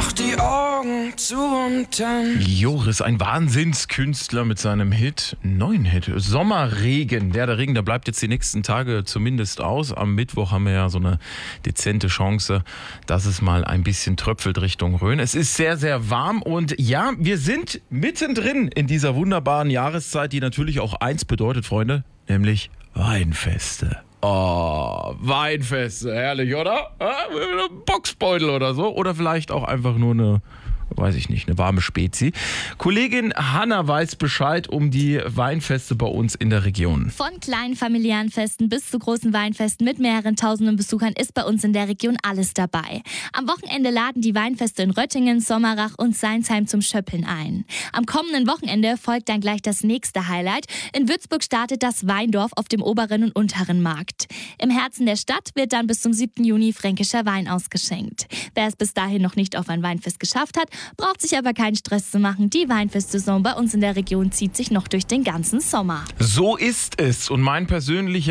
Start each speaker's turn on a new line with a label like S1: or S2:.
S1: mach die Augen zu und dann.
S2: Joris, ein Wahnsinnskünstler mit seinem neuen Hit, Sommerregen. Der Regen, der bleibt jetzt die nächsten Tage zumindest aus. Am Mittwoch haben wir ja so eine dezente Chance, dass es mal ein bisschen tröpfelt Richtung Rhön. Es ist sehr, sehr warm und ja, wir sind mittendrin in dieser wunderbaren Jahreszeit, die natürlich auch eins bedeutet, Freunde, nämlich Weinfeste. Oh, Weinfeste, herrlich, oder? Boxbeutel oder so. Oder vielleicht auch einfach nur eine warme Spezi. Kollegin Hanna weiß Bescheid um die Weinfeste bei uns in der Region.
S3: Von kleinen familiären Festen bis zu großen Weinfesten mit mehreren tausenden Besuchern ist bei uns in der Region alles dabei. Am Wochenende laden die Weinfeste in Röttingen, Sommerach und Seinsheim zum Schöppeln ein. Am kommenden Wochenende folgt dann gleich das nächste Highlight. In Würzburg startet das Weindorf auf dem oberen und unteren Markt. Im Herzen der Stadt wird dann bis zum 7. Juni fränkischer Wein ausgeschenkt. Wer es bis dahin noch nicht auf ein Weinfest geschafft hat, braucht sich aber keinen Stress zu machen. Die Weinfestsaison bei uns in der Region zieht sich noch durch den ganzen Sommer.
S2: So ist es. Und mein persönlicher